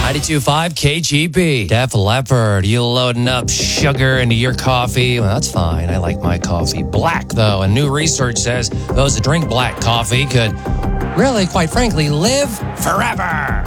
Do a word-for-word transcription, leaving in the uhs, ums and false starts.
ninety-two point five K G B. Def Leppard, you loading up sugar into your coffee? Well, that's fine. I like my coffee black, though. And new research says those that drink black coffee could really, quite frankly, live forever.